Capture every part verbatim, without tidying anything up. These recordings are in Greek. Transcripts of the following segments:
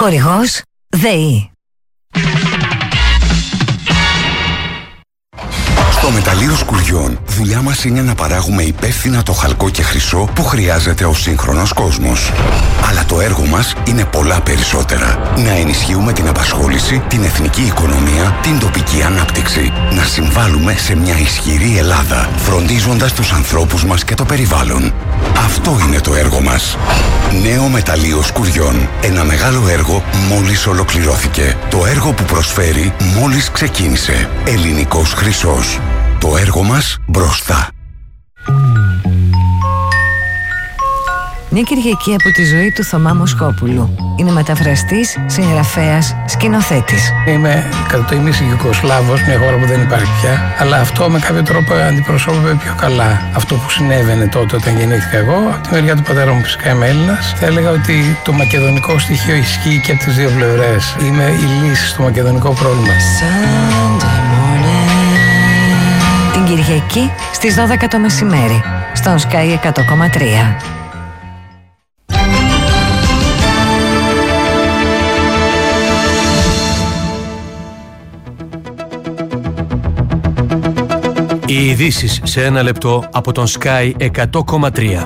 Χορηγός ΔΕΗ. Στο Μεταλλείο Σκουριών, δουλειά μας είναι να παράγουμε υπεύθυνα το χαλκό και χρυσό που χρειάζεται ο σύγχρονος κόσμος. Αλλά το έργο μας είναι πολλά περισσότερα. Να ενισχύουμε την απασχόληση, την εθνική οικονομία, την τοπική ανάπτυξη. Να συμβάλλουμε σε μια ισχυρή Ελλάδα, φροντίζοντας τους ανθρώπους μας και το περιβάλλον. Αυτό είναι το έργο μας. Νέο Μεταλλείο Σκουριών. Ένα μεγάλο έργο μόλις ολοκληρώθηκε. Το έργο που προσφέρει μόλις ξεκίνησε. Ελληνικός χρυσός. Το έργο μας μπροστά. Μια Κυριακή από τη ζωή του Θωμά Μοσχόπουλου. Είναι μεταφραστής, συγγραφέας, σκηνοθέτης. Είμαι κατά το ίμιση Ιουγκοσλάβος, μια χώρα που δεν υπάρχει πια, αλλά αυτό με κάποιο τρόπο αντιπροσώπευε πιο καλά αυτό που συνέβαινε τότε όταν γεννήθηκα εγώ. Από τη μεριά του πατέρα μου φυσικά είμαι Έλληνας. Θα έλεγα ότι το μακεδονικό στοιχείο ισχύει και από τις δύο πλευρές. Είμαι η λύση στο μακεδονικό πρόβλημα. Την Κυριακή στις δώδεκα το μεσημέρι, στον Sky εκατό κόμμα τρία. Οι ειδήσεις σε ένα λεπτό από τον Sky εκατό κόμμα τρία.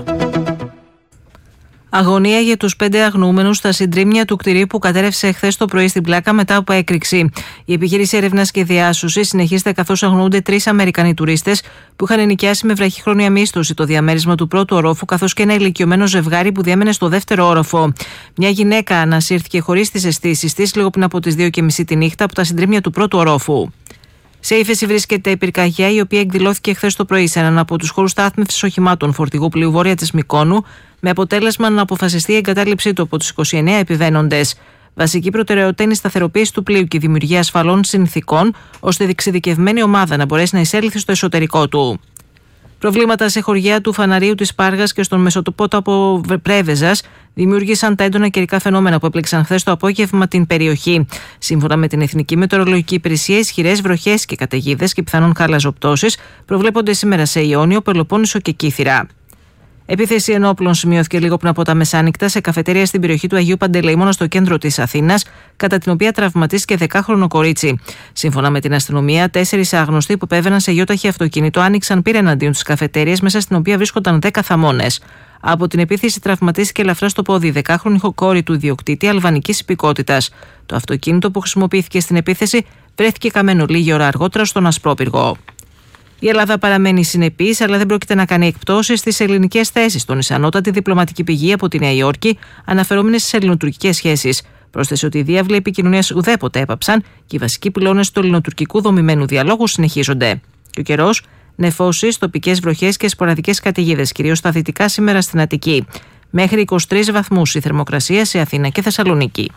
Αγωνία για τους πέντε αγνοούμενους στα συντρίμμια του κτηρίου που κατέρευσε χθες το πρωί στην Πλάκα μετά από έκρηξη. Η επιχείρηση έρευνας και διάσωσης συνεχίζεται καθώς αγνοούνται τρεις Αμερικανοί τουρίστες που είχαν ενοικιάσει με βραχυχρόνια μίσθωση το διαμέρισμα του πρώτου ορόφου, καθώς και ένα ηλικιωμένο ζευγάρι που διέμενε στο δεύτερο όροφο. Μια γυναίκα ανασύρθηκε χωρίς τις αισθήσεις της λίγο πριν από τις δύο και μισή τη νύχτα από τα συντρίμμια του πρώτου ορόφου. Σε ύφεση βρίσκεται η πυρκαγιά, η οποία εκδηλώθηκε χθες το πρωί σε έναν από τους χώρους στάθμευσης οχημάτων φορτηγού πλοίου βόρεια της Μυκόνου, με αποτέλεσμα να αποφασιστεί η εγκατάλειψή του από τους είκοσι εννέα επιβαίνοντες. Βασική προτεραιότητα είναι η σταθεροποίηση του πλοίου και η δημιουργία ασφαλών συνθηκών, ώστε η εξειδικευμένη ομάδα να μπορέσει να εισέλθει στο εσωτερικό του. Προβλήματα σε χωριά του Φαναρίου της Πάργας και στον Μεσοτοπόταπο Πρέβεζας δημιούργησαν τα έντονα καιρικά φαινόμενα που έπληξαν χθες το απόγευμα την περιοχή. Σύμφωνα με την Εθνική Μετεωρολογική Υπηρεσία, ισχυρές βροχές και καταιγίδες και πιθανόν χαλαζοπτώσεις προβλέπονται σήμερα σε Ιόνιο, Πελοπόννησο και Κύθυρα. Επίθεση ενόπλων σημειώθηκε λίγο πριν από τα μεσάνυχτα σε καφετέρια στην περιοχή του Αγίου Παντελεήμωνα στο κέντρο της Αθήνας, κατά την οποία τραυματίστηκε δεκάχρονο κορίτσι. Σύμφωνα με την αστυνομία, τέσσερις άγνωστοι που επέβαιναν σε γιόταχη αυτοκίνητο άνοιξαν πύρα εναντίον της καφετέριας, μέσα στην οποία βρίσκονταν δέκα θαμώνες. Από την επίθεση τραυματίστηκε ελαφρά στο πόδι η δεκάχρονη κόρη του ιδιοκτήτη αλβανικής υπηκότητας. Το αυτοκίνητο που χρησιμοποιήθηκε στην επίθεση βρέθηκε καμένο λίγη ώρα αργότερα στον Ασπρόπυργο. Η Ελλάδα παραμένει συνεπής, αλλά δεν πρόκειται να κάνει εκπτώσεις στις ελληνικές θέσεις, τόνισε ανώτατη διπλωματική πηγή από τη Νέα Υόρκη, αναφερόμενη στις ελληνοτουρκικές σχέσεις. Πρόσθεσε ότι οι διάβλοι επικοινωνίας ουδέποτε έπαψαν και οι βασικοί πυλώνες του ελληνοτουρκικού δομημένου διαλόγου συνεχίζονται. Και ο καιρός, νεφώσεις, τοπικές βροχές και σποραδικές καταιγίδες, κυρίως στα δυτικά σήμερα στην Αττική. Μέχρι είκοσι τρεις βαθμούς η θερμοκρασία σε Αθήνα και Θεσσαλονίκη.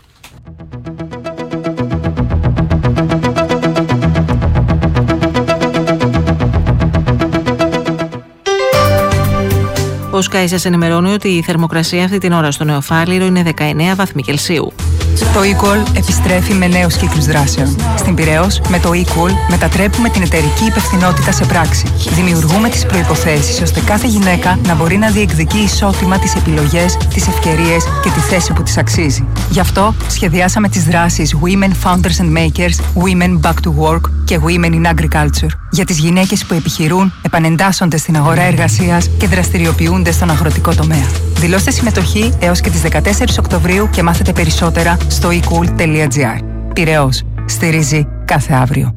Ο Sky σας ενημερώνει ότι η θερμοκρασία αυτή την ώρα στο Νεοφάλιρο είναι δεκαεννέα βαθμοί Κελσίου. Το eCall επιστρέφει με νέους κύκλους δράσεων. Στην Πειραιώς, με το eCall μετατρέπουμε την εταιρική υπευθυνότητα σε πράξη. Δημιουργούμε τις προϋποθέσεις ώστε κάθε γυναίκα να μπορεί να διεκδικεί ισότιμα τις επιλογές, τις ευκαιρίες και τη θέση που της αξίζει. Γι' αυτό σχεδιάσαμε τις δράσεις Women Founders and Makers, Women Back to Work και Women in Agriculture. Για τις γυναίκες που επιχειρούν, επανεντάσσονται στην αγορά εργασίας και δραστηριοποιούνται στον αγροτικό τομέα. Δηλώστε συμμετοχή έως και τις δεκατέσσερις Οκτωβρίου και μάθετε περισσότερα στο e cool τελεία gr. Πειραιώς. Στηρίζει κάθε αύριο.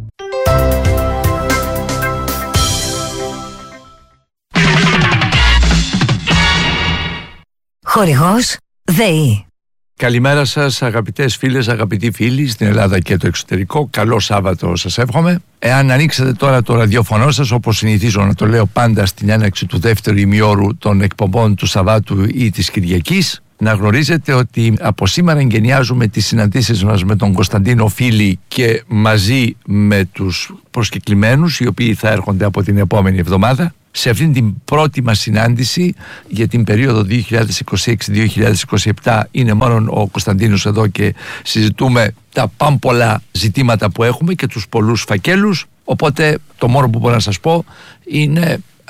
Χορηγός ΔΕΗ. Καλημέρα σας αγαπητές φίλες, αγαπητοί φίλοι στην Ελλάδα και το εξωτερικό. Καλό Σάββατο σας εύχομαι. Εάν ανοίξετε τώρα το ραδιόφωνο σας, όπως συνηθίζω να το λέω πάντα στην έναρξη του δεύτερου ημιώρου των εκπομπών του Σαββάτου ή της Κυριακής, να γνωρίζετε ότι από σήμερα εγκαινιάζουμε τις συναντήσεις μας με τον Κωνσταντίνο Φίλη και μαζί με τους προσκεκλημένους, οι οποίοι θα έρχονται από την επόμενη εβδομάδα. Σε αυτήν την πρώτη μας συνάντηση για την περίοδο δύο χιλιάδες είκοσι έξι με δύο χιλιάδες είκοσι επτά είναι μόνο ο Κωνσταντίνος εδώ και συζητούμε τα πάμπολα ζητήματα που έχουμε και τους πολλούς φακέλους. Οπότε το μόνο που μπορώ να σας πω είναι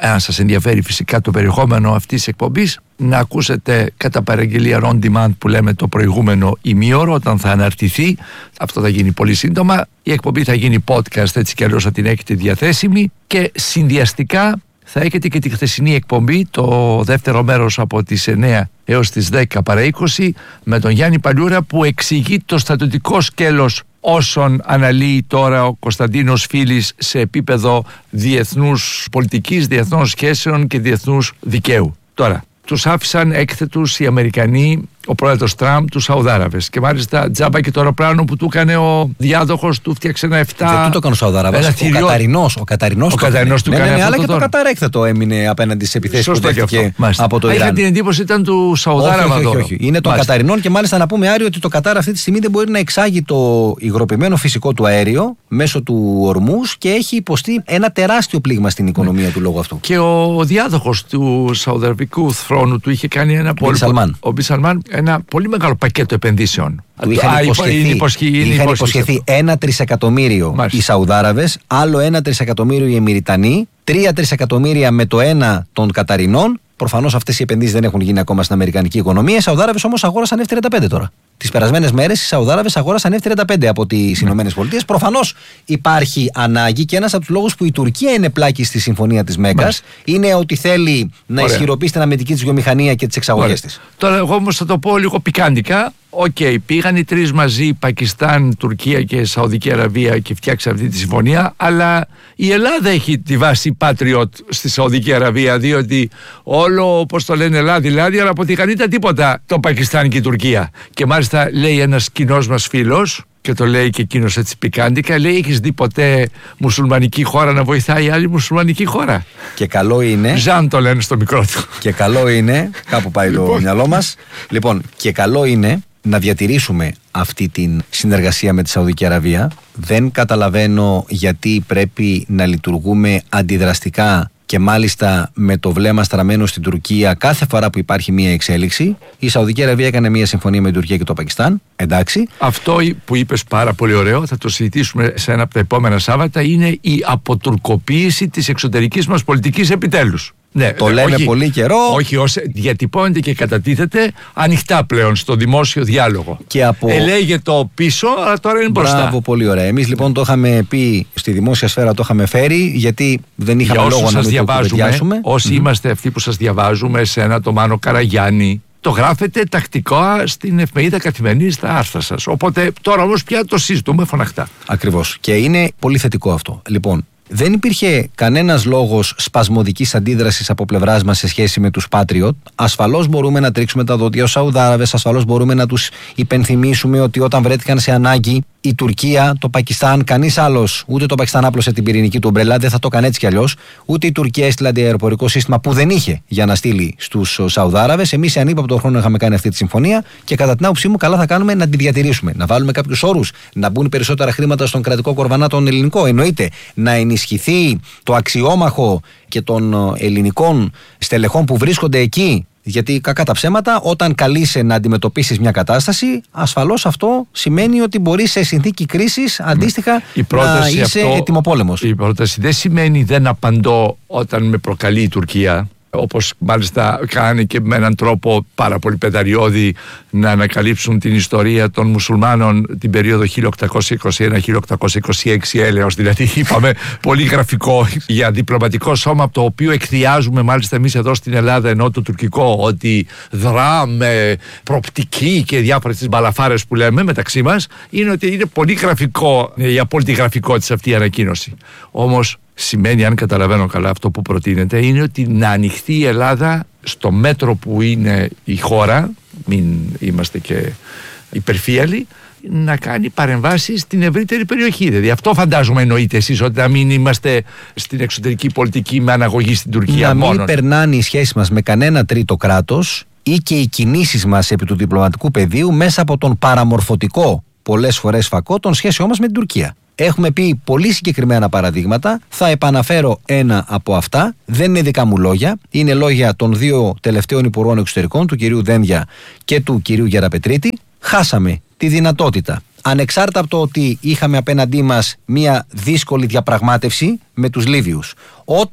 εάν σας ενδιαφέρει φυσικά το περιεχόμενο αυτής της εκπομπής, να ακούσετε κατά παραγγελία on demand που λέμε το προηγούμενο ημίωρο όταν θα αναρτηθεί. Αυτό θα γίνει πολύ σύντομα. Η εκπομπή θα γίνει podcast, έτσι κι αλλιώς θα την έχετε διαθέσιμη, και συνδυαστικά θα έχετε και τη χθεσινή εκπομπή, το δεύτερο μέρος από τις εννιά έως τις δέκα παρά είκοσι, με τον Γιάννη Παλιούρα, που εξηγεί το στατιωτικό σκέλος όσων αναλύει τώρα ο Κωνσταντίνος Φίλης σε επίπεδο διεθνούς πολιτικής, διεθνών σχέσεων και διεθνούς δικαίου. Τώρα, τους άφησαν έκθετους οι Αμερικανοί, ο πρόεδρος Τραμπ, τους Σαουδάραβες. Και μάλιστα τζάμπα και το αεροπλάνο που του έκανε ο διάδοχος του φτιάξε ένα εφτά. Δεν του το έκανε ο Σαουδάραβες. Ο θηριό... Καταρινός. Ο Καταρινός, ο Καταρινός του έκανε. Ναι, ναι, ναι, αλλά το και τώρα. το Κατάρ έκθετο έμεινε απέναντι στις επιθέσεις που δέχτηκε από το Ιράν. Είχα την εντύπωση ήταν του Σαουδάραβα. Όχι, όχι, όχι, όχι. Είναι των Καταρινών, και μάλιστα να πούμε, Άρη, ότι το Κατάρ αυτή τη στιγμή δεν μπορεί να εξάγει το υγροποιημένο φυσικό του αέριο μέσω του Ορμούς και έχει υποστεί ένα τεράστιο πλήγμα στην οικονομία του λόγω αυτού. Και ο διάδοχος του Σαουδαραβικού θρόνου του είχε κάνει ένα πολύ, ο Μπιν Σαλμάν, ένα πολύ μεγάλο πακέτο επενδύσεων. Του είχαν υποσχεθεί, υποσχε, είχαν υποσχεθεί ένα τρισεκατομμύριο Μάλιστα. οι Σαουδάραβες, άλλο ένα τρισεκατομμύριο οι Εμιριτανοί, τρία τρισεκατομμύρια με το ένα των Καταρινών. Προφανώς αυτές οι επενδύσεις δεν έχουν γίνει ακόμα στην αμερικανική οικονομία. Οι Σαουδάραβες όμως αγόρασαν εφ τριάντα πέντε τώρα. Τις περασμένες μέρες οι Σαουδάραβες αγόρασαν εφ τριάντα πέντε από τις Ηνωμένες Πολιτείες. Προφανώς υπάρχει ανάγκη, και ένας από τους λόγους που η Τουρκία είναι πλάκη στη συμφωνία της Μέκκας είναι ότι θέλει να Ωραία. ισχυροποιήσει την αμυντική της βιομηχανία και τις εξαγωγές της. Τώρα, εγώ όμως θα το πω λίγο πικάντικα. Οκ, okay, πήγαν οι τρεις μαζί, Πακιστάν, Τουρκία και Σαουδική Αραβία, και φτιάξαν αυτή τη συμφωνία. Αλλά η Ελλάδα έχει τη βάση Patriot στη Σαουδική Αραβία, διότι όλο, όπως το λένε, λάδι-λάδι, αλλά από τη Γανίτα τίποτα το Πακιστάν και η Τουρκία. Και μάλιστα λέει ένας κοινός μας φίλος, και το λέει και εκείνος έτσι πικάντικα, λέει: έχεις δει ποτέ μουσουλμανική χώρα να βοηθάει άλλη μουσουλμανική χώρα? Και καλό είναι. Ζαν το λένε στο μικρό του. Και καλό είναι. Κάπου πάει το μυαλό μας. Λοιπόν, και καλό είναι να διατηρήσουμε αυτή την συνεργασία με τη Σαουδική Αραβία. Δεν καταλαβαίνω γιατί πρέπει να λειτουργούμε αντιδραστικά και μάλιστα με το βλέμμα στραμμένο στην Τουρκία κάθε φορά που υπάρχει μία εξέλιξη. Η Σαουδική Αραβία έκανε μία συμφωνία με την Τουρκία και το Πακιστάν. Εντάξει. Αυτό που είπες πάρα πολύ ωραίο, θα το συζητήσουμε σε ένα από τα επόμενα Σάββατα, είναι η αποτουρκοποίηση της εξωτερικής μας πολιτικής επιτέλους. Ναι, το λέμε όχι, πολύ καιρό. Όχι, ως διατυπώνεται και κατατίθεται ανοιχτά πλέον στο δημόσιο διάλογο. Και από... Ελέγε το πίσω, αλλά τώρα είναι μπροστά. Μπράβο, πολύ ωραία. Εμείς λοιπόν το είχαμε πει στη δημόσια σφαίρα, το είχαμε φέρει, γιατί δεν είχαμε Για λόγο να μην το κουβεντιάσουμε. Όσοι mm-hmm. είμαστε αυτοί που σας διαβάζουμε, σε ένα το Μάνο Καραγιάννη, το γράφετε τακτικά στην εφημερίδα Καθημερινή στα άρθρα σας. Οπότε τώρα όμως πια το συζητούμε φωναχτά. Ακριβώς. Και είναι πολύ θετικό αυτό. Λοιπόν, δεν υπήρχε κανένας λόγος σπασμωδικής αντίδρασης από πλευράς μας σε σχέση με τους Patriot. Ασφαλώς μπορούμε να τρίξουμε τα δόντια ως Σαουδάραβες, ασφαλώς μπορούμε να τους υπενθυμίσουμε ότι όταν βρέθηκαν σε ανάγκη η Τουρκία, το Πακιστάν, κανείς άλλος, ούτε το Πακιστάν άπλωσε την πυρηνική του ομπρέλα, δεν θα το έκανε έτσι κι αλλιώς, ούτε η Τουρκία έστειλε αντιαεροπορικό σύστημα που δεν είχε για να στείλει στους Σαουδάραβες. Εμείς οι ανύπαπτο χρόνο είχαμε κάνει αυτή τη συμφωνία και κατά την άποψή μου, καλά θα κάνουμε να την διατηρήσουμε. Να βάλουμε κάποιους όρους, να μπουν περισσότερα χρήματα στον κρατικό κορβανά τον ελληνικό. Εννοείται να ενισχυθεί το αξιόμαχο και των ελληνικών στελεχών που βρίσκονται εκεί. Γιατί κακά τα ψέματα, όταν καλείσαι να αντιμετωπίσεις μια κατάσταση, ασφαλώς αυτό σημαίνει ότι μπορείς σε συνθήκη κρίσης αντίστοιχα να είσαι ετοιμοπόλεμος. Η πρόταση δεν σημαίνει δεν απαντώ όταν με προκαλεί η Τουρκία, όπως μάλιστα κάνει και με έναν τρόπο πάρα πολύ πεδαριώδη να ανακαλύψουν την ιστορία των μουσουλμάνων την περίοδο χίλια οκτακόσια είκοσι ένα με χίλια οκτακόσια είκοσι έξι έλεος. Δηλαδή είπαμε πολύ γραφικό για διπλωματικό σώμα, από το οποίο εκθιάζουμε μάλιστα εμείς εδώ στην Ελλάδα, ενώ το τουρκικό ότι δρά με προπτική και διάφορες τις μπαλαφάρες που λέμε μεταξύ μας, είναι ότι είναι πολύ γραφικό, η απόλυτη γραφικότητα αυτή η ανακοίνωση. Όμως σημαίνει, αν καταλαβαίνω καλά αυτό που προτείνεται, είναι ότι να ανοιχτεί η Ελλάδα στο μέτρο που είναι η χώρα, μην είμαστε και υπερφύαλοι, να κάνει παρεμβάσεις στην ευρύτερη περιοχή. Δηλαδή αυτό φαντάζομαι εννοείτε εσείς, ότι να μην είμαστε στην εξωτερική πολιτική με αναγωγή στην Τουρκία να μόνο. Να μην περνάνε οι σχέσεις μας με κανένα τρίτο κράτος ή και οι κινήσεις μας επί του διπλωματικού πεδίου μέσα από τον παραμορφωτικό πολλές φορές φακό των σχέσεών μας με την Τουρκία. Έχουμε πει πολύ συγκεκριμένα παραδείγματα. Θα επαναφέρω ένα από αυτά. Δεν είναι δικά μου λόγια. Είναι λόγια των δύο τελευταίων υπουργών εξωτερικών, του κυρίου Δένδια και του κυρίου Γεραπετρίτη. Χάσαμε τη δυνατότητα, ανεξάρτητα από το ότι είχαμε απέναντί μας μια δύσκολη διαπραγμάτευση με τους Λίβιους, όταν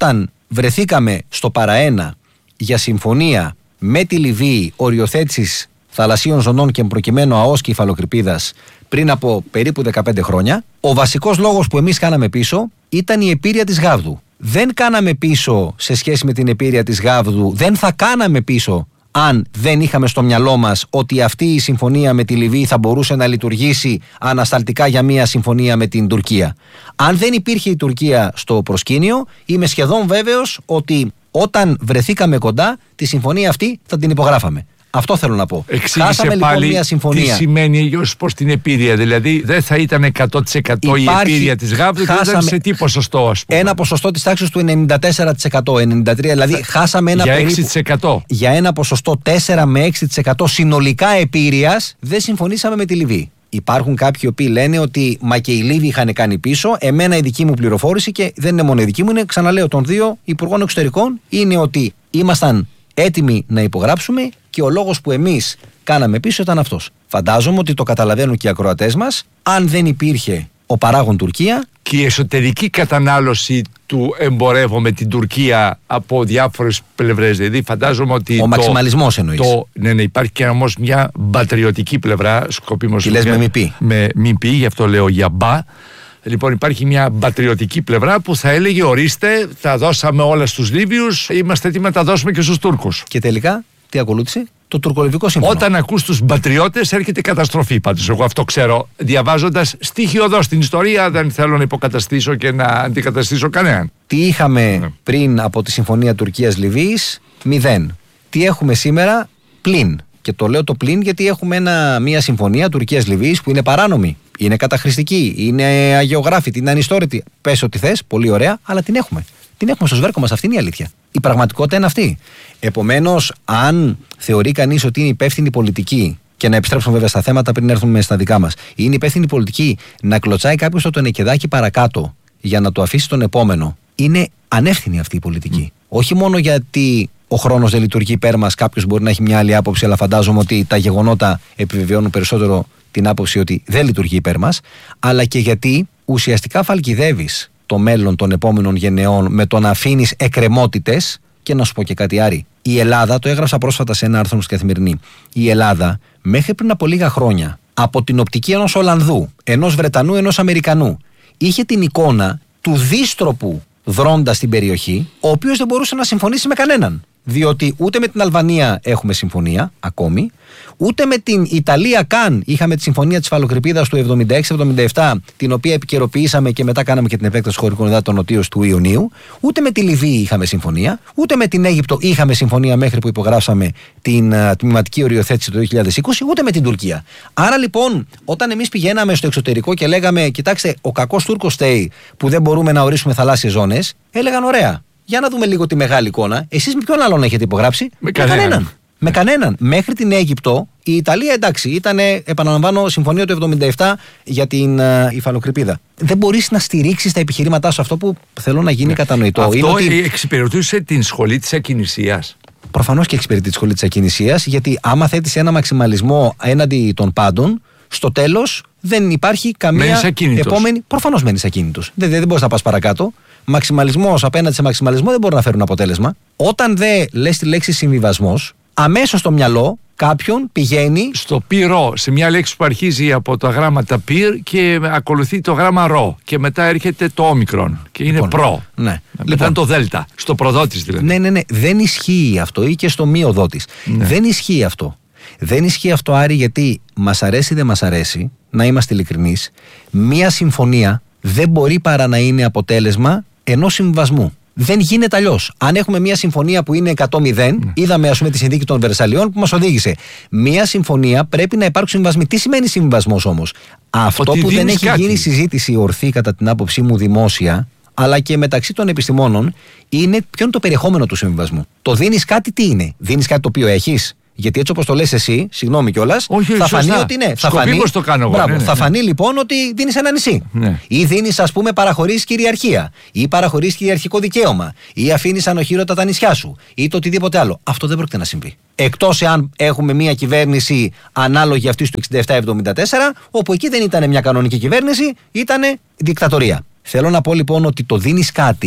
βρεθήκαμε στο παραένα για συμφωνία με τη Λιβύη οριοθέτησης θαλασσίων ζωνών και προκειμένου ΑΟΣ και υφαλοκρηπίδας πριν από περίπου δεκαπέντε χρόνια, ο βασικός λόγος που εμείς κάναμε πίσω ήταν η επίρρεια της Γάβδου. Δεν κάναμε πίσω σε σχέση με την επίρρεια της Γάβδου, δεν θα κάναμε πίσω αν δεν είχαμε στο μυαλό μας ότι αυτή η συμφωνία με τη Λιβύη θα μπορούσε να λειτουργήσει ανασταλτικά για μια συμφωνία με την Τουρκία. Αν δεν υπήρχε η Τουρκία στο προσκήνιο, είμαι σχεδόν βέβαιος ότι όταν βρεθήκαμε κοντά, τη συμφωνία αυτή θα την υπογράφαμε. Αυτό θέλω να πω. Εξήγησε Χάσαμε πάλι λοιπόν μια συμφωνία. Τι σημαίνει ως προς την επίρρεια. Δηλαδή δεν θα ήταν εκατό τοις εκατό Υπάρχει, η επίρρεια της Γάβδου, θα ήταν σε τι ποσοστό, ας πούμε. Ένα ποσοστό της τάξης του ενενήντα τέσσερα τοις εκατό, ενενήντα τρία τοις εκατό. Δηλαδή χάσαμε ένα για περίπου, έξι τοις εκατό. Για ένα ποσοστό τέσσερα με έξι τοις εκατό συνολικά επίρρειας δεν συμφωνήσαμε με τη Λιβύη. Υπάρχουν κάποιοι οι οποίοι λένε ότι μα και οι Λίβοι είχαν κάνει πίσω. Εμένα η δική μου πληροφόρηση, και δεν είναι μόνο η δική μου, είναι, ξαναλέω, των δύο υπουργών εξωτερικών, είναι ότι ήμασταν έτοιμοι να υπογράψουμε και ο λόγος που εμείς κάναμε πίσω ήταν αυτός. Φαντάζομαι ότι το καταλαβαίνουν και οι ακροατές μας. Αν δεν υπήρχε ο παράγων Τουρκία. Και η εσωτερική κατανάλωση του εμπορεύω με την Τουρκία από διάφορες πλευρές. Δηλαδή, φαντάζομαι ότι. Ο το, μαξιμαλισμός εννοείς. Το, ναι, ναι, υπάρχει και όμως μια μπατριωτική πλευρά. Σκοπίμως. Τι λες με μη πει. Με μη πει, γι' αυτό λέω για μπα. Λοιπόν, υπάρχει μια πατριωτική πλευρά που θα έλεγε: ορίστε, τα δώσαμε όλα στους Λίβιους, είμαστε έτοιμοι να τα δώσουμε και στους Τούρκους. Και τελικά, τι ακολούθησε? Το τουρκολιβικό σύμφωνο. Όταν ακούς τους πατριώτες, έρχεται καταστροφή. Πάντως, εγώ αυτό ξέρω, διαβάζοντας στοιχειοδός την ιστορία, δεν θέλω να υποκαταστήσω και να αντικαταστήσω κανέναν. Τι είχαμε ναι. πριν από τη συμφωνία Τουρκίας-Λιβύης? Μηδέν. Τι έχουμε σήμερα? Πλην. Και το λέω το πλην γιατί έχουμε ένα, μια συμφωνία Τουρκίας-Λιβύης που είναι παράνομη. Είναι καταχρηστική, είναι αγεωγράφητη, είναι ανιστόρητη. Πες ό,τι θες, πολύ ωραία, αλλά την έχουμε. Την έχουμε στο σβέρκο μας, αυτή είναι η αλήθεια. Η πραγματικότητα είναι αυτή. Επομένως, αν θεωρεί κανείς ότι είναι υπεύθυνη πολιτική, και να επιστρέψουμε βέβαια στα θέματα πριν έρθουμε στα δικά μας, είναι υπεύθυνη πολιτική να κλωτσάει κάποιος το τονεκεδάκι παρακάτω για να το αφήσει τον επόμενο, είναι ανεύθυνη αυτή η πολιτική. Mm. Όχι μόνο γιατί ο χρόνος δεν λειτουργεί υπέρ μας, κάποιος μπορεί να έχει μια άλλη άποψη, αλλά φαντάζομαι ότι τα γεγονότα επιβεβαιώνουν περισσότερο την άποψη ότι δεν λειτουργεί υπέρ μας, αλλά και γιατί ουσιαστικά φαλκιδεύεις το μέλλον των επόμενων γενεών με το να αφήνεις εκκρεμότητες. Και να σου πω και κάτι, Άρη. Η Ελλάδα, το έγραψα πρόσφατα σε ένα άρθρο στην Καθημερινή, η Ελλάδα μέχρι πριν από λίγα χρόνια, από την οπτική ενός Ολλανδού, ενός Βρετανού, ενός Αμερικανού, είχε την εικόνα του δίστροπου δρόντα στην περιοχή, ο οποίος δεν μπορούσε να συμφωνήσει με κανέναν. Διότι ούτε με την Αλβανία έχουμε συμφωνία ακόμη, ούτε με την Ιταλία καν είχαμε τη συμφωνία της υφαλοκρηπίδας του εβδομήντα έξι εβδομήντα επτά, την οποία επικαιροποιήσαμε και μετά κάναμε και την επέκταση χωρικών υδάτων νοτίως του Ιουνίου, ούτε με τη Λιβύη είχαμε συμφωνία, ούτε με την Αίγυπτο είχαμε συμφωνία μέχρι που υπογράψαμε την uh, τμηματική οριοθέτηση το δύο χιλιάδες είκοσι, ούτε με την Τουρκία. Άρα λοιπόν, όταν εμείς πηγαίναμε στο εξωτερικό και λέγαμε, κοιτάξτε, ο κακός Τούρκος φταίει που δεν μπορούμε να ορίσουμε θαλάσσιες ζώνες, έλεγαν ωραία. Για να δούμε λίγο τη μεγάλη εικόνα. Εσείς με ποιον άλλον έχετε υπογράψει? Με, με κανέναν. κανέναν. Με κανέναν. Μέχρι την Αίγυπτο, η Ιταλία εντάξει, ήταν, επαναλαμβάνω, συμφωνία του εβδομήντα επτά για την uh, υφαλοκρηπίδα. Δεν μπορείς να στηρίξεις τα επιχειρήματά σου. Αυτό που θέλω να γίνει ναι. κατανοητό. Αυτό είναι ότι εξυπηρετούσε την σχολή της ακινησίας. Προφανώς και εξυπηρετεί τη σχολή της ακινησίας, γιατί άμα θέτεις ένα μαξιμαλισμό έναντι των πάντων, στο τέλος δεν υπάρχει καμία επόμενη. Προφανώς μένεις ακίνητος. Δεν, δεν, δεν μπορείς να πας παρακάτω. Μαξιμαλισμός απέναντι σε μαξιμαλισμό δεν μπορεί να φέρουν αποτέλεσμα. Όταν δεν λες τη λέξη συμβιβασμός, αμέσως στο μυαλό κάποιον πηγαίνει στο πυρο, σε μια λέξη που αρχίζει από τα γράμματα πυρ και ακολουθεί το γράμμα ρο. Και μετά έρχεται το όμικρον και είναι λοιπόν, προ. Ναι. Μετά λοιπόν, το δέλτα. Στο προδότης δηλαδή. Ναι, ναι, ναι. Δεν ισχύει αυτό, ή και στο μη οδότης. Ναι. Δεν ισχύει αυτό. Δεν ισχύει αυτό, Άρη, γιατί μας αρέσει ή δεν μας αρέσει, να είμαστε ειλικρινείς, μία συμφωνία δεν μπορεί παρά να είναι αποτέλεσμα ενός συμβιβασμού. Δεν γίνεται αλλιώς. Αν έχουμε μια συμφωνία που είναι εκατό μηδέν, mm. είδαμε ας πούμε τη συνθήκη των Βερσαλιών που μας οδήγησε. Μια συμφωνία πρέπει να υπάρξουν συμβιβασμοί. Τι σημαίνει συμβιβασμός όμως? Αυτό ότι που δεν έχει κάτι. γίνει συζήτηση ορθή κατά την άποψή μου δημόσια, αλλά και μεταξύ των επιστημόνων, είναι ποιο είναι το περιεχόμενο του συμβιβασμού. Το δίνεις κάτι, τι είναι? Δίνεις κάτι το οποίο έχεις? Γιατί έτσι όπως το λες εσύ, συγγνώμη κιόλας, θα φανεί ότι ναι. Θα φανεί, το κάνω μπράβο, ναι, ναι, θα ναι. φανεί λοιπόν ότι δίνεις ένα νησί. Ναι. Ή δίνεις, ας πούμε, παραχωρείς κυριαρχία. Ή παραχωρείς κυριαρχικό δικαίωμα. Ή αφήνεις ανοχήρωτα τα νησιά σου. Ή το οτιδήποτε άλλο. Αυτό δεν πρόκειται να συμβεί. Εκτός εάν έχουμε μια κυβέρνηση ανάλογη αυτή του εξήντα επτά εβδομήντα τέσσερα, όπου εκεί δεν ήταν μια κανονική κυβέρνηση, ήταν δικτατορία. Θέλω να πω λοιπόν ότι το δίνεις κάτι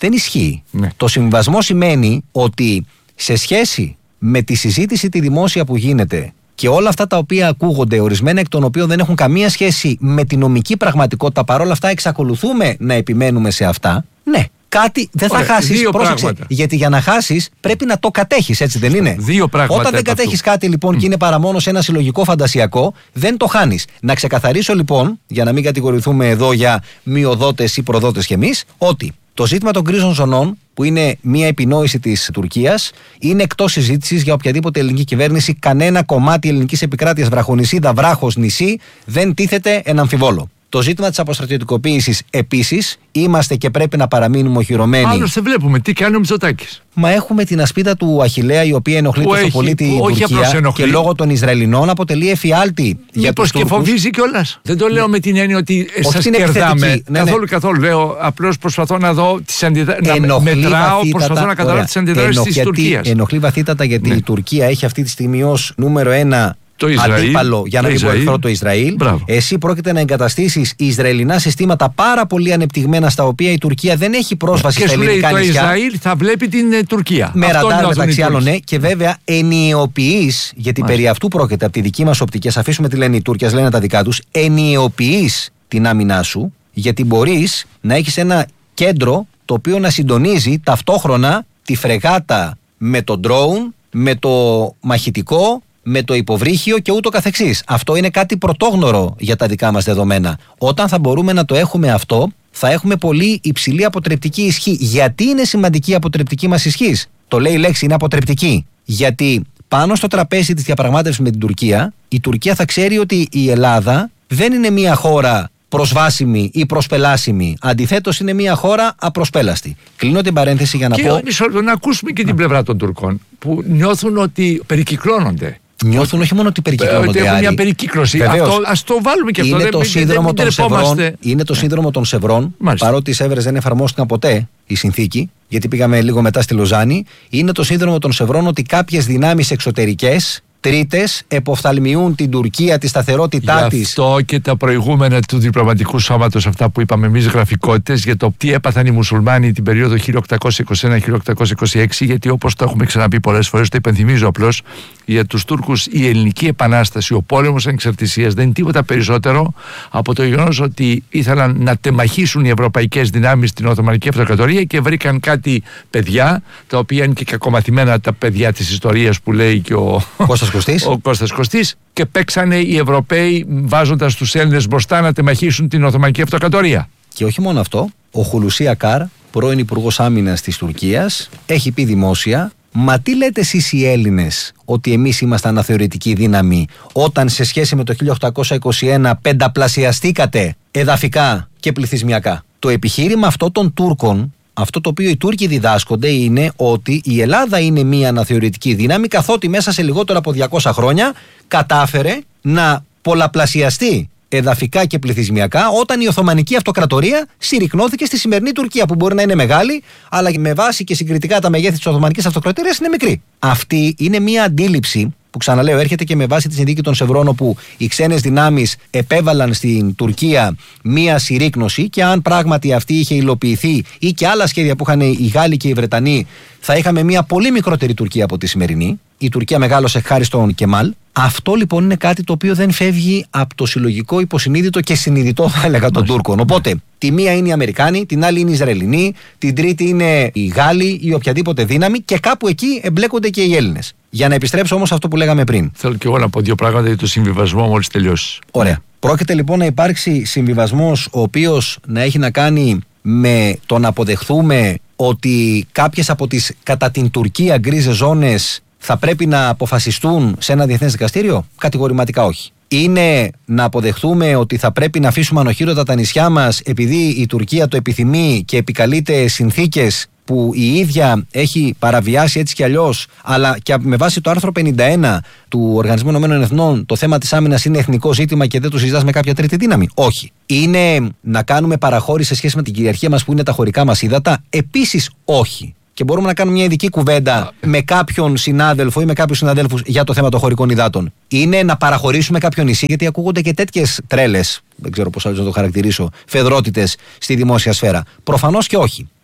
δεν ισχύει. Ναι. Το συμβιβασμό σημαίνει ότι σε σχέση με τη συζήτηση τη δημόσια που γίνεται και όλα αυτά τα οποία ακούγονται, ορισμένα εκ των οποίων δεν έχουν καμία σχέση με τη νομική πραγματικότητα, παρόλα αυτά εξακολουθούμε να επιμένουμε σε αυτά, ναι. Κάτι δεν θα χάσεις. Πρόσεξε. Γιατί για να χάσεις πρέπει να το κατέχεις, έτσι δεν είναι? Δύο πράγματα. Όταν δεν κατέχεις κάτι λοιπόν mm. και είναι παρά μόνο σε ένα συλλογικό φαντασιακό, δεν το χάνεις. Να ξεκαθαρίσω λοιπόν, για να μην κατηγορηθούμε εδώ για μειοδότες ή προδότες κι εμείς, ότι το ζήτημα των γκρίζων ζωνών, που είναι μια επινόηση της Τουρκίας, είναι εκτός συζήτησης για οποιαδήποτε ελληνική κυβέρνηση. Κανένα κομμάτι ελληνικής επικράτειας, βραχονησίδα, βράχος, νησί, δεν τίθεται εν αμφιβόλο. Το ζήτημα της αποστρατιωτικοποίησης επίσης, είμαστε και πρέπει να παραμείνουμε οχυρωμένοι. Άλλωστε βλέπουμε τι κάνει ο Μητσοτάκης. Μα έχουμε την ασπίδα του Αχιλλέα, η οποία ενοχλεί τόσο πολύ την Τουρκία και λόγω των Ισραηλινών αποτελεί εφιάλτη. Μήπως και φοβίζει κιόλας. Δεν το λέω με την έννοια ότι σας κερδάμε. Ναι, καθόλου, ναι. καθόλου. Λέω, απλώς προσπαθώ να δω τις αντιδράσεις. Να μετράω, προσπαθώ να καταλάβω τις αντιδράσεις της Τουρκίας. Ενοχλεί βαθύτατα γιατί ναι. η Τουρκία έχει αυτή τη στιγμή ως νούμερο ένα το Ισραήλ, αντίπαλο, για να μην πω εχθρό, το Ισραήλ. Μπράβο. Εσύ πρόκειται να εγκαταστήσεις Ισραηλινά συστήματα πάρα πολύ ανεπτυγμένα, στα οποία η Τουρκία δεν έχει πρόσβαση και στα ελληνικά νησιά. Και νησιά. Το Ισραήλ θα βλέπει την ε, Τουρκία. Με ραντάρ μεταξύ άλλων, ναι. Και βέβαια ενιαιοποιείς, γιατί Μάλιστα. περί αυτού πρόκειται από τη δική μας οπτική. Ας αφήσουμε τι λένε οι Τούρκοι, ας λένε τα δικά τους. Ενιαιοποιείς την άμυνά σου, γιατί μπορείς να έχεις ένα κέντρο το οποίο να συντονίζει ταυτόχρονα τη φρεγάτα με το ντρόουν, με το μαχητικό, με το υποβρύχιο και ούτω καθεξής. Αυτό είναι κάτι πρωτόγνωρο για τα δικά μας δεδομένα. Όταν θα μπορούμε να το έχουμε αυτό, θα έχουμε πολύ υψηλή αποτρεπτική ισχύ. Γιατί είναι σημαντική η αποτρεπτική μας ισχύ? Το λέει η λέξη, είναι αποτρεπτική. Γιατί πάνω στο τραπέζι της διαπραγμάτευσης με την Τουρκία, η Τουρκία θα ξέρει ότι η Ελλάδα δεν είναι μια χώρα προσβάσιμη ή προσπελάσιμη. Αντιθέτως, είναι μια χώρα απροσπέλαστη. Κλείνω την παρένθεση για να και πω. Και να ακούσουμε και την πλευρά των Τουρκών, που νιώθουν ότι περικυκλώνονται. Νιώθουν όχι μόνο ότι περικυκλώνονται. Ότι έχουν μια περικύκλωση. Αυτό, ας το βάλουμε και αυτό. Είναι το σύνδρομο των Σευρών. Είναι το ναι. σύνδρομο των Σευρών. Μάλιστα. Παρότι οι Σεύρες δεν εφαρμόστηκαν ποτέ η συνθήκη, γιατί πήγαμε λίγο μετά στη Λοζάνη. Είναι το σύνδρομο των Σευρών ότι κάποιες δυνάμεις εξωτερικές, τρίτες, εποφθαλμιούν την Τουρκία, τη σταθερότητά της. Γι' αυτό και τα προηγούμενα του διπλωματικού σώματος, αυτά που είπαμε εμείς γραφικότητες, για το τι έπαθαν οι μουσουλμάνοι την περίοδο χίλια οκτακόσια είκοσι ένα με χίλια οκτακόσια είκοσι έξι, γιατί όπως το έχουμε ξαναπεί πολλές φορές, το υπενθυμίζω απλώς, για τους Τούρκους η ελληνική επανάσταση, ο πόλεμος ανεξαρτησίας δεν είναι τίποτα περισσότερο από το γεγονός ότι ήθελαν να τεμαχίσουν οι ευρωπαϊκές δυνάμεις στην Οθωμανική Αυτοκρατορία και βρήκαν κάτι παιδιά, τα οποία είναι και κακομαθημένα τα παιδιά της ιστορίας που λέει και ο Κώστας Κωστής. Ο Κώστας Κωστής, και παίξανε οι Ευρωπαίοι βάζοντας τους Έλληνες μπροστά να τεμαχίσουν την Οθωμανική Αυτοκρατορία. Και όχι μόνο αυτό, ο Χουλουσί Ακάρ, πρώην Υπουργός Άμυνας της Τουρκίας, έχει πει δημόσια: μα τι λέτε εσείς οι Έλληνες ότι εμείς είμαστε αναθεωρητική δύναμη, όταν σε σχέση με το χίλια οκτακόσια είκοσι ένα πενταπλασιαστήκατε εδαφικά και πληθυσμιακά? Το επιχείρημα αυτό των Τούρκων, αυτό το οποίο οι Τούρκοι διδάσκονται, είναι ότι η Ελλάδα είναι μια αναθεωρητική δύναμη, καθότι μέσα σε λιγότερο από διακόσια χρόνια κατάφερε να πολλαπλασιαστεί εδαφικά και πληθυσμιακά, όταν η Οθωμανική Αυτοκρατορία συρρικνώθηκε στη σημερινή Τουρκία, που μπορεί να είναι μεγάλη, αλλά με βάση και συγκριτικά τα μεγέθη της Οθωμανικής Αυτοκρατορίας είναι μικρή. Αυτή είναι μια αντίληψη που, ξαναλέω, έρχεται και με βάση τη συνθήκη των Σευρών, όπου οι ξένες δυνάμεις επέβαλαν στην Τουρκία μία συρρίκνωση, και αν πράγματι αυτή είχε υλοποιηθεί, ή και άλλα σχέδια που είχαν οι Γάλλοι και οι Βρετανοί, θα είχαμε μία πολύ μικρότερη Τουρκία από τη σημερινή. Η Τουρκία μεγάλωσε χάρη στον Κεμάλ. Αυτό λοιπόν είναι κάτι το οποίο δεν φεύγει από το συλλογικό υποσυνείδητο και συνειδητό, θα έλεγα, των Τούρκων. Οπότε, τη μία είναι οι Αμερικάνοι, την άλλη είναι οι Ισραηλινοί, την τρίτη είναι οι Γάλλοι ή οποιαδήποτε δύναμη, και κάπου εκεί εμπλέκονται και οι Έλληνες. Για να επιστρέψω όμως αυτό που λέγαμε πριν. Θέλω και εγώ να πω δύο πράγματα για το συμβιβασμό μόλις τελειώσει. Ωραία. Πρόκειται λοιπόν να υπάρξει συμβιβασμός, ο οποίος να έχει να κάνει με το να αποδεχθούμε ότι κάποιες από τις κατά την Τουρκία γκρίζες ζώνες θα πρέπει να αποφασιστούν σε ένα διεθνές δικαστήριο? Κατηγορηματικά όχι. Είναι να αποδεχθούμε ότι θα πρέπει να αφήσουμε ανοχήρωτα τα νησιά μας επειδή η Τουρκία το επιθυμεί και επικαλείται συνθήκες που η ίδια έχει παραβιάσει έτσι κι αλλιώς, αλλά και με βάση το άρθρο πενήντα ένα του Οργανισμού Ηνωμένων Εθνών το θέμα της άμυνας είναι εθνικό ζήτημα και δεν το συζητάς με κάποια τρίτη δύναμη? Όχι. Είναι να κάνουμε παραχώρηση σε σχέση με την κυριαρχία μας που είναι τα χωρικά μας ύδατα? Επίσης όχι. Και μπορούμε να κάνουμε μια ειδική κουβέντα με κάποιον συνάδελφο ή με κάποιους συναδέλφους για το θέμα των χωρικών υδάτων. Είναι να παραχωρήσουμε κάποιο νησί, γιατί ακούγονται και τέτοιες τρέλες, δεν ξέρω πώς άλλο να το χαρακτηρίσω, φεδρότητες στη δημόσια σφαίρα? Προφανώς και όχι.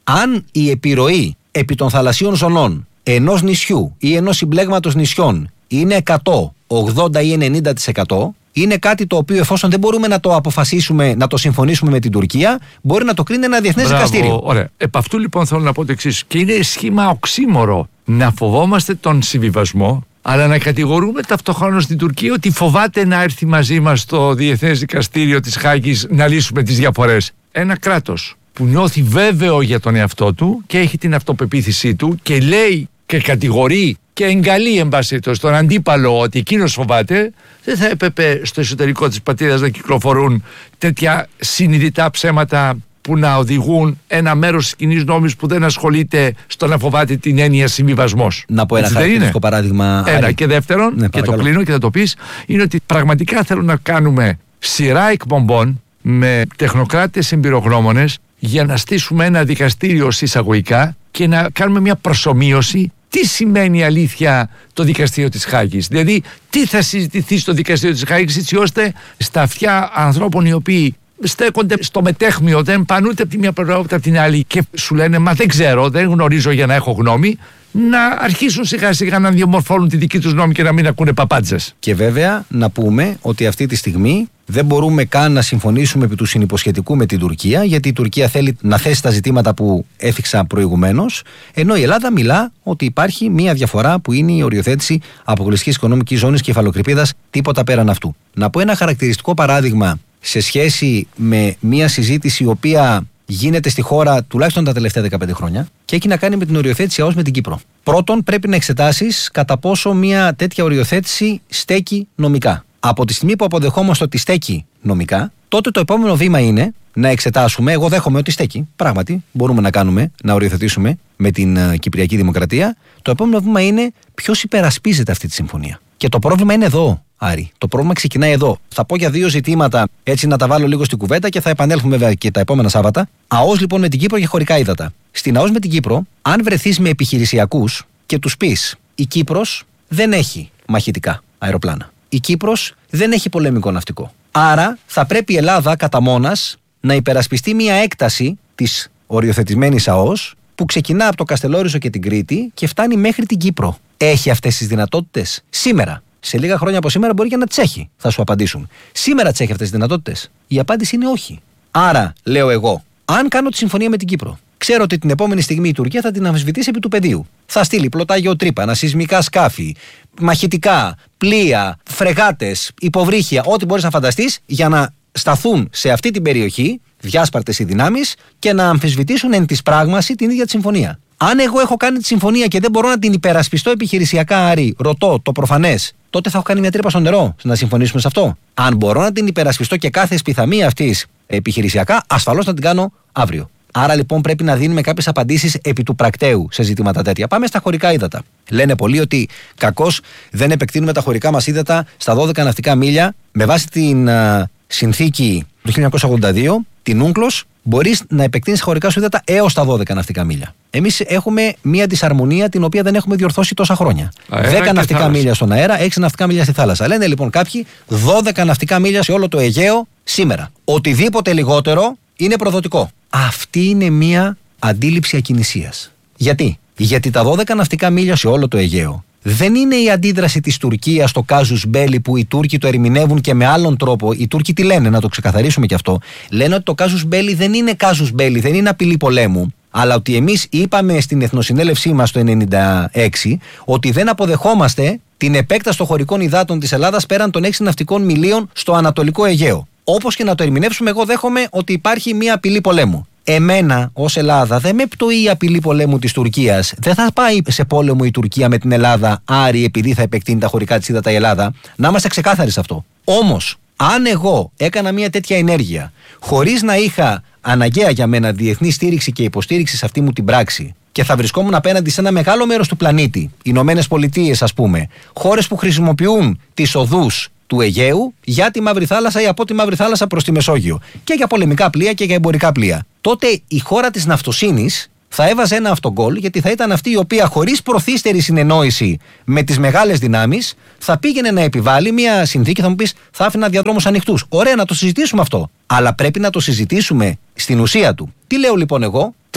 Αν η επιρροή επί των θαλασσίων ζωνών ενός νησιού ή ενός συμπλέγματος νησιών είναι εκατό, ογδόντα ή ενενήντα τοις εκατό, είναι κάτι το οποίο, εφόσον δεν μπορούμε να το αποφασίσουμε, να το συμφωνήσουμε με την Τουρκία, μπορεί να το κρίνει ένα διεθνές δικαστήριο. Ωραία. Επ' αυτού λοιπόν θέλω να πω το εξής. Και είναι σχήμα οξύμορο να φοβόμαστε τον συμβιβασμό, αλλά να κατηγορούμε ταυτόχρονα στην Τουρκία ότι φοβάται να έρθει μαζί μας στο Διεθνές Δικαστήριο της Χάγης να λύσουμε τις διαφορές. Ένα κράτος που νιώθει βέβαιο για τον εαυτό του και έχει την αυτοπεποίθησή του και λέει και κατηγορεί και εγκαλεί εν πάση τον αντίπαλο ότι εκείνος φοβάται, δεν θα έπρεπε στο εσωτερικό της πατρίδας να κυκλοφορούν τέτοια συνειδητά ψέματα που να οδηγούν ένα μέρος της κοινής νόμης που δεν ασχολείται στο να φοβάται την έννοια συμβιβασμός. Να πω ένα χαρακτηριστικό παράδειγμα. Ένα. Άρη. Και δεύτερον, Ναι, και το κλείνω και θα το πεις, είναι ότι πραγματικά θέλω να κάνουμε σειρά εκπομπών με τεχνοκράτες εμπειρογνώμονες για να στήσουμε ένα δικαστήριο συσσαγωγικά και να κάνουμε μια προσομοίωση τι σημαίνει αλήθεια το δικαστήριο της Χάγης. Δηλαδή, τι θα συζητηθεί στο δικαστήριο της Χάγης, έτσι ώστε στα αυτιά ανθρώπων οι οποίοι στέκονται στο μετέχμιο, δεν πάνε ούτε από τη μία πλευρά ούτε από την άλλη και σου λένε μα δεν ξέρω, δεν γνωρίζω για να έχω γνώμη, να αρχίσουν σιγά σιγά να διαμορφώνουν τη δική τους γνώμη και να μην ακούνε παπάντζες. Και βέβαια να πούμε ότι αυτή τη στιγμή δεν μπορούμε καν να συμφωνήσουμε επί του συνυποσχετικού με την Τουρκία, γιατί η Τουρκία θέλει να θέσει τα ζητήματα που έφυξα προηγουμένως, ενώ η Ελλάδα μιλά ότι υπάρχει μία διαφορά που είναι η οριοθέτηση αποκλειστικής οικονομικής ζώνης κεφαλοκρηπίδας, τίποτα πέραν αυτού. Να πω ένα χαρακτηριστικό παράδειγμα σε σχέση με μία συζήτηση η οποία γίνεται στη χώρα τουλάχιστον τα τελευταία δεκαπέντε χρόνια και έχει να κάνει με την οριοθέτηση ΑΟΣ με την Κύπρο. Πρώτον, πρέπει να εξετάσεις κατά πόσο μια τέτοια οριοθέτηση στέκει νομικά. Από τη στιγμή που αποδεχόμαστε ότι στέκει νομικά, τότε το επόμενο βήμα είναι να εξετάσουμε. Εγώ δέχομαι ότι στέκει. Πράγματι, μπορούμε να κάνουμε, να οριοθετήσουμε με την uh, Κυπριακή Δημοκρατία. Το επόμενο βήμα είναι ποιος υπερασπίζεται αυτή τη συμφωνία. Και το πρόβλημα είναι εδώ, Άρη. Το πρόβλημα ξεκινάει εδώ. Θα πω για δύο ζητήματα, έτσι να τα βάλω λίγο στην κουβέντα και θα επανέλθουμε βέβαια και τα επόμενα Σάββατα. ΑΟΣ λοιπόν με την Κύπρο και χωρικά ύδατα. Στην ΑΟΣ με την Κύπρο, αν βρεθείς με επιχειρησιακούς και τους πεις η Κύπρος δεν έχει μαχητικά αεροπλάνα. Η Κύπρος δεν έχει πολεμικό ναυτικό. Άρα θα πρέπει η Ελλάδα κατά μόνας να υπερασπιστεί μια έκταση της οριοθετημένης ΑΟΣ που ξεκινά από το Καστελόριζο και την Κρήτη και φτάνει μέχρι την Κύπρο. Έχει αυτές τις δυνατότητες σήμερα? Σε λίγα χρόνια από σήμερα μπορεί και να τις έχει, θα σου απαντήσουν. Σήμερα τις έχει αυτές τις δυνατότητες? Η απάντηση είναι όχι. Άρα, λέω εγώ, αν κάνω τη συμφωνία με την Κύπρο, ξέρω ότι την επόμενη στιγμή η Τουρκία θα την αμφισβητήσει επί του πεδίου. Θα στείλει πλωτά γεωτρύπανα, σεισμικά σκάφη, μαχητικά, πλοία, φρεγάτες, υποβρύχια, ό,τι μπορείς να φανταστείς για να σταθούν σε αυτή την περιοχή, διάσπαρτες οι δυνάμεις, και να αμφισβητήσουν εν της πράγμαση την ίδια τη συμφωνία. Αν εγώ έχω κάνει τη συμφωνία και δεν μπορώ να την υπερασπιστώ επιχειρησιακά, Άρη, ρωτώ το προφανές, τότε θα έχω κάνει μια τρύπα στο νερό να συμφωνήσουμε σε αυτό. Αν μπορώ να την υπερασπιστώ και κάθε σπιθαμία αυτής επιχειρησιακά, ασφαλώς να την κάνω αύριο. Άρα λοιπόν πρέπει να δίνουμε κάποιες απαντήσεις επί του πρακτέου σε ζητήματα τέτοια. Πάμε στα χωρικά ύδατα. Λένε πολλοί ότι κακώς δεν επεκτείνουμε τα χωρικά μας ύδατα στα δώδεκα ναυτικά μίλια. Με βάση την uh, συνθήκη του χίλια εννιακόσια ογδόντα δύο, την Ούγκλος, μπορείς να επεκτείνεις χωρικά σου ύδατα έως τα δώδεκα ναυτικά μίλια. Εμείς έχουμε μία δυσαρμονία την οποία δεν έχουμε διορθώσει τόσα χρόνια. Αέρα δέκα ναυτικά θάλασσα. Μίλια στον αέρα, έξι ναυτικά μίλια στη θάλασσα. Λένε λοιπόν κάποιοι δώδεκα ναυτικά μίλια σε όλο το Αιγαίο σήμερα. Οτιδήποτε λιγότερο είναι προδοτικό. Αυτή είναι μία αντίληψη ακινησίας. Γιατί? Γιατί τα δώδεκα ναυτικά μίλια σε όλο το Αιγαίο δεν είναι η αντίδραση της Τουρκίας στο κάζους μπέλι που οι Τούρκοι το ερμηνεύουν και με άλλον τρόπο. Οι Τούρκοι τι λένε, να το ξεκαθαρίσουμε και αυτό. Λένε ότι το κάζους μπέλι δεν είναι κάζους μπέλι, δεν είναι απειλή πολέμου. Αλλά ότι εμείς είπαμε στην Εθνοσυνέλευσή μας το ενενήντα έξι ότι δεν αποδεχόμαστε την επέκταση των χωρικών υδάτων της Ελλάδας πέραν των έξι ναυτικών μιλίων στο Ανατολικό Αιγαίο. Όπως και να το ερμηνεύσουμε, εγώ δέχομαι ότι υπάρχει μια απειλή πολέμου. Εμένα ως Ελλάδα δεν με πτωεί η απειλή πολέμου της Τουρκίας. Δεν θα πάει σε πόλεμο η Τουρκία με την Ελλάδα, Άρη, επειδή θα επεκτείνει τα χωρικά της ύδατα η Ελλάδα. Να είμαστε ξεκάθαροι σε αυτό. Όμως, αν εγώ έκανα μια τέτοια ενέργεια χωρίς να είχα αναγκαία για μένα διεθνή στήριξη και υποστήριξη σε αυτή μου την πράξη και θα βρισκόμουν απέναντι σε ένα μεγάλο μέρος του πλανήτη, Ηνωμένες Πολιτείες ας πούμε, χώρες που χρησιμοποιούν τις οδούς του Αιγαίου για τη Μαύρη Θάλασσα ή από τη Μαύρη Θάλασσα προς τη Μεσόγειο και για πολεμικά πλοία και για εμπορικά πλοία, τότε η χώρα της ναυτοσύνης θα έβαζε ένα αυτογκόλ, γιατί θα ήταν αυτή η οποία χωρίς προθύστερη συνεννόηση με τις μεγάλες δυνάμεις θα πήγαινε να επιβάλλει μια συνθήκη. Θα μου πεις, θα άφηνα διαδρόμους ανοιχτούς. Ωραία, να το συζητήσουμε αυτό. Αλλά πρέπει να το συζητήσουμε στην ουσία του. Τι λέω λοιπόν εγώ?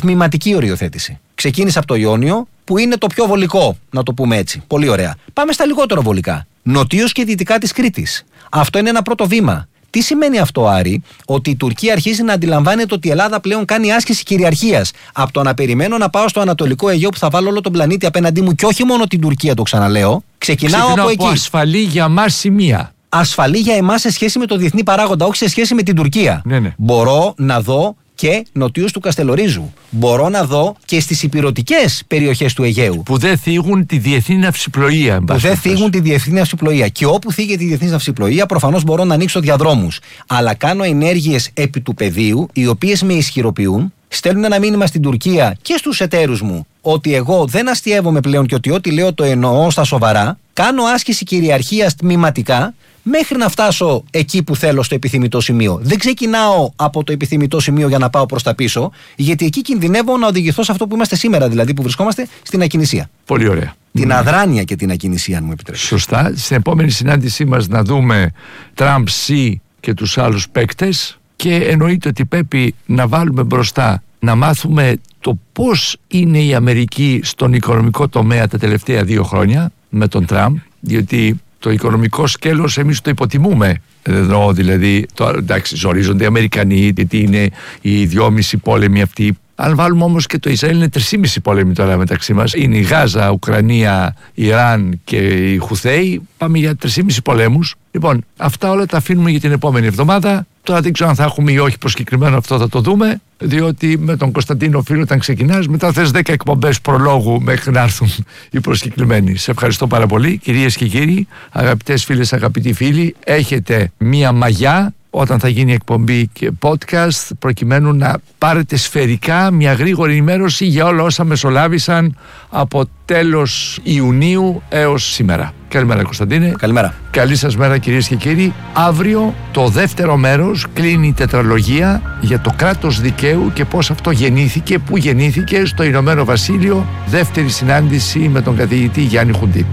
τμηματική οριοθέτηση. Ξεκίνησε από το Ιόνιο, που είναι το πιο βολικό, να το πούμε έτσι. Πολύ ωραία. Πάμε στα λιγότερο βολικά. Νοτίως και δυτικά της Κρήτης. Αυτό είναι ένα πρώτο βήμα. Τι σημαίνει αυτό, Άρη? Ότι η Τουρκία αρχίζει να αντιλαμβάνεται ότι η Ελλάδα πλέον κάνει άσκηση κυριαρχίας. Από το να περιμένω να πάω στο Ανατολικό Αιγαίο που θα βάλω όλο τον πλανήτη απέναντί μου και όχι μόνο την Τουρκία, το ξαναλέω. Ξεκινάω, Ξεκινάω από, από εκεί. Ασφαλή για μας σημεία. Ασφαλή για εμάς σε σχέση με το διεθνή παράγοντα, όχι σε σχέση με την Τουρκία. Ναι, ναι. Μπορώ να δω και νοτίως του Καστελορίζου. Μπορώ να δω και στις ηπειρωτικές περιοχές του Αιγαίου. Που δεν θίγουν τη διεθνή ναυσιπλοεία. Που δεν θίγουν τη διεθνή ναυσιπλοεία. Και όπου θίγεται η διεθνή ναυσιπλοεία, προφανώς μπορώ να ανοίξω διαδρόμους. Αλλά κάνω ενέργειες επί του πεδίου, οι οποίες με ισχυροποιούν, στέλνουν ένα μήνυμα στην Τουρκία και στους εταίρους μου ότι εγώ δεν αστιεύομαι πλέον και ότι ό,τι λέω το εννοώ στα σοβαρά. Κάνω άσκηση κυριαρχίας τμηματικά, μέχρι να φτάσω εκεί που θέλω, στο επιθυμητό σημείο. Δεν ξεκινάω από το επιθυμητό σημείο για να πάω προς τα πίσω, γιατί εκεί κινδυνεύω να οδηγηθώ σε αυτό που είμαστε σήμερα, δηλαδή που βρισκόμαστε στην ακινησία. Πολύ ωραία. Την mm. αδράνεια και την ακινησία, αν μου επιτρέπετε. Σωστά. Στην επόμενη συνάντησή μας να δούμε Τραμπ, Σι και τους άλλους παίκτες, και εννοείται ότι πρέπει να βάλουμε μπροστά, να μάθουμε το πώς είναι η Αμερική στον οικονομικό τομέα τα τελευταία δύο χρόνια με τον Τραμπ, διότι το οικονομικό σκέλος εμείς το υποτιμούμε. Εδώ δηλαδή, το, εντάξει, ζορίζονται οι Αμερικανοί, γιατί είναι οι δυόμισι πόλεμοι αυτοί. Αν βάλουμε όμως και το Ισραήλ, είναι τρεισήμισι πόλεμοι τώρα μεταξύ μας. Είναι η Γάζα, Ουκρανία, Ιράν και οι Χουθέοι. Πάμε για τρεισήμισι πολέμους. Λοιπόν, αυτά όλα τα αφήνουμε για την επόμενη εβδομάδα. Τώρα δεν ξέρω αν θα έχουμε ή όχι προσκεκριμένο, αυτό θα το δούμε. Διότι με τον Κωνσταντίνο φίλο, όταν ξεκινάς, μετά θες δέκα εκπομπές προλόγου μέχρι να έρθουν οι προσκεκλημένοι. Σε ευχαριστώ πάρα πολύ, κυρίες και κύριοι, αγαπητές φίλες, αγαπητοί φίλοι. Έχετε μία μαγιά όταν θα γίνει εκπομπή και podcast, προκειμένου να πάρετε σφαιρικά μια γρήγορη ενημέρωση για όλα όσα μεσολάβησαν από τέλος Ιουνίου έως σήμερα. Καλημέρα, Κωνσταντίνε. Καλημέρα. Καλή σας μέρα, κυρίες και κύριοι. Αύριο το δεύτερο μέρος κλείνει η τετραλογία για το κράτος δικαίου και πώς αυτό γεννήθηκε, πού γεννήθηκε, στο Ηνωμένο Βασίλειο. Δεύτερη συνάντηση με τον καθηγητή Γιάννη Χουντή.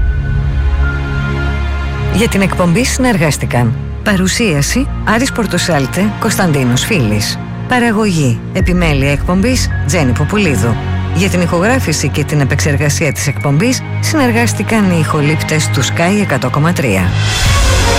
Για την εκπομπή συνεργάστηκαν παρουσίαση Άρης Πορτοσάλτε, Κωνσταντίνος Φίλης. Παραγωγή, επιμέλεια εκπομπής Τζέννη Ποπουλίδου. Για την ηχογράφηση και την επεξεργασία της εκπομπής συνεργάστηκαν οι ηχολήπτες του Sky εκατό κόμμα τρία.